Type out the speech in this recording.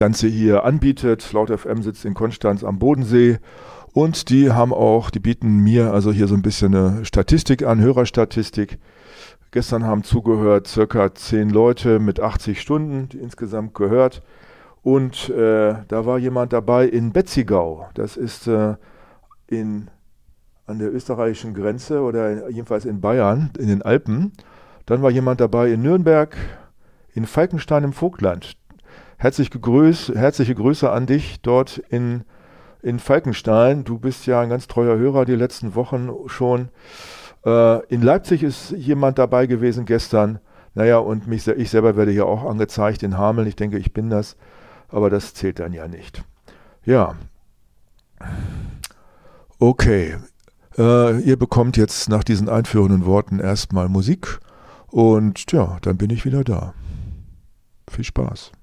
Ganze hier anbietet. Laut FM sitzt in Konstanz am Bodensee und die bieten mir also hier so ein bisschen eine Statistik an, Hörerstatistik. Gestern haben zugehört circa 10 Leute mit 80 Stunden, die insgesamt gehört. Und da war jemand dabei in Betzigau. Das ist an der österreichischen Grenze oder jedenfalls in Bayern, in den Alpen. Dann war jemand dabei in Nürnberg, in Falkenstein im Vogtland. Herzliche Grüße an dich dort in Falkenstein. Du bist ja ein ganz treuer Hörer die letzten Wochen schon. In Leipzig ist jemand dabei gewesen gestern. Naja, und ich selber werde hier auch angezeigt in Hameln. Ich denke, ich bin das, aber das zählt dann ja nicht. Ja, okay. Ihr bekommt jetzt nach diesen einführenden Worten erstmal Musik und ja, dann bin ich wieder da. Viel Spaß.